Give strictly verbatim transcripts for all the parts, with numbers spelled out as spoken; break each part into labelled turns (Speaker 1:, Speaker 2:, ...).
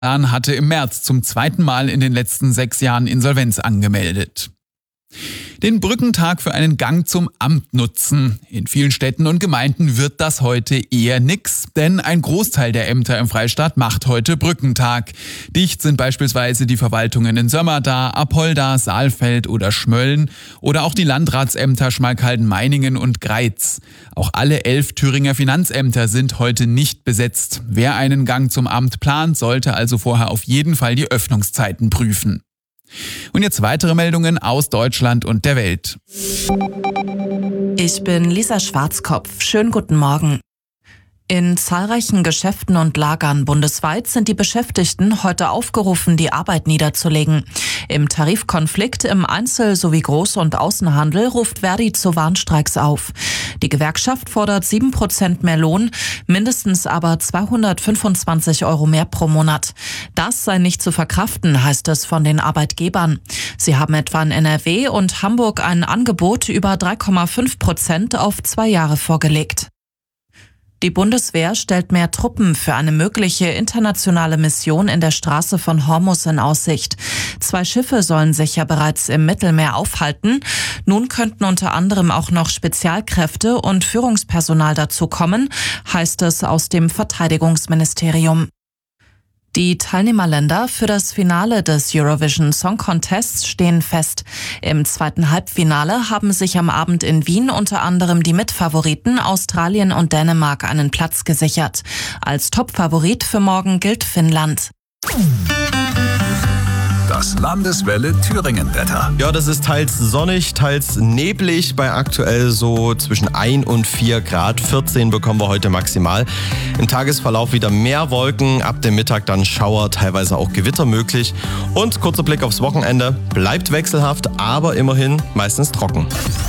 Speaker 1: Bahn hatte im März zum zweiten Mal in den letzten sechs Jahren Insolvenz angemeldet. Den Brückentag für einen Gang zum Amt nutzen. In vielen Städten und Gemeinden wird das heute eher nix, denn ein Großteil der Ämter im Freistaat macht heute Brückentag. Dicht sind beispielsweise die Verwaltungen in Sömmerda, Apolda, Saalfeld oder Schmölln oder auch die Landratsämter Schmalkalden-Meiningen und Greiz. Auch alle elf Thüringer Finanzämter sind heute nicht besetzt. Wer einen Gang zum Amt plant, sollte also vorher auf jeden Fall die Öffnungszeiten prüfen. Und jetzt weitere Meldungen aus Deutschland und der Welt.
Speaker 2: Ich bin Lisa Schwarzkopf. Schönen guten Morgen. In zahlreichen Geschäften und Lagern bundesweit sind die Beschäftigten heute aufgerufen, die Arbeit niederzulegen. Im Tarifkonflikt im Einzel- sowie Groß- und Außenhandel ruft Verdi zu Warnstreiks auf. Die Gewerkschaft fordert sieben Prozent mehr Lohn, mindestens aber zweihundertfünfundzwanzig Euro mehr pro Monat. Das sei nicht zu verkraften, heißt es von den Arbeitgebern. Sie haben etwa in N R W und Hamburg ein Angebot über drei Komma fünf Prozent auf zwei Jahre vorgelegt. Die Bundeswehr stellt mehr Truppen für eine mögliche internationale Mission in der Straße von Hormuz in Aussicht. Zwei Schiffe sollen sich ja bereits im Mittelmeer aufhalten. Nun könnten unter anderem auch noch Spezialkräfte und Führungspersonal dazukommen, heißt es aus dem Verteidigungsministerium. Die Teilnehmerländer für das Finale des Eurovision Song Contests stehen fest. Im zweiten Halbfinale haben sich am Abend in Wien unter anderem die Mitfavoriten Australien und Dänemark einen Platz gesichert. Als Topfavorit für morgen gilt Finnland.
Speaker 3: Das Landeswelle Thüringen-Wetter.
Speaker 4: Ja, das ist teils sonnig, teils neblig, bei aktuell so zwischen ein und vier Grad. vierzehn bekommen wir heute maximal. Im Tagesverlauf wieder mehr Wolken, ab dem Mittag dann Schauer, teilweise auch Gewitter möglich. Und kurzer Blick aufs Wochenende, bleibt wechselhaft, aber immerhin meistens trocken.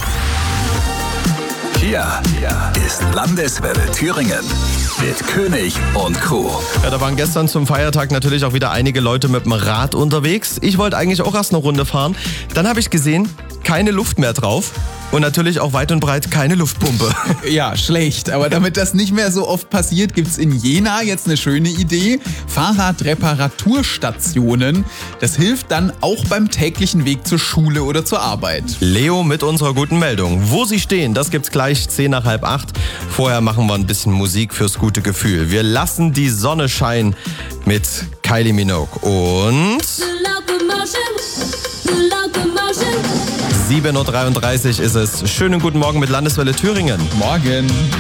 Speaker 3: Hier ist Landeswelle Thüringen mit König und Co.
Speaker 4: Ja, da waren gestern zum Feiertag natürlich auch wieder einige Leute mit dem Rad unterwegs. Ich wollte eigentlich auch erst eine Runde fahren. Dann habe ich gesehen, keine Luft mehr drauf. Und natürlich auch weit und breit keine Luftpumpe.
Speaker 1: Ja, schlecht. Aber damit das nicht mehr so oft passiert, gibt's in Jena jetzt eine schöne Idee. Fahrradreparaturstationen. Das hilft dann auch beim täglichen Weg zur Schule oder zur Arbeit.
Speaker 4: Leo mit unserer guten Meldung. Wo sie stehen, das gibt's gleich zehn nach halb acht. Vorher machen wir ein bisschen Musik fürs gute Gefühl. Wir lassen die Sonne scheinen mit Kylie Minogue und sieben Uhr dreiunddreißig ist es. Schönen guten Morgen mit Landeswelle Thüringen.
Speaker 1: Morgen.